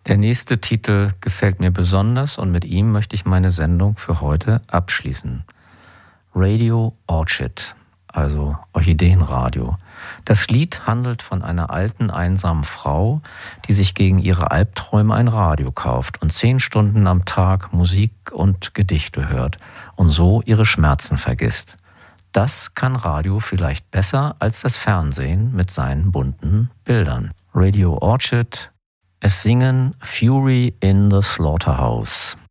Der nächste Titel gefällt mir besonders und mit ihm möchte ich meine Sendung für heute abschließen. Radio Orchid, also Orchideenradio. Das Lied handelt von einer alten, einsamen Frau, die sich gegen ihre Albträume ein Radio kauft und 10 Stunden am Tag Musik und Gedichte hört und so ihre Schmerzen vergisst. Das kann Radio vielleicht besser als das Fernsehen mit seinen bunten Bildern. Radio Orchid, es singen Fury in the Slaughterhouse.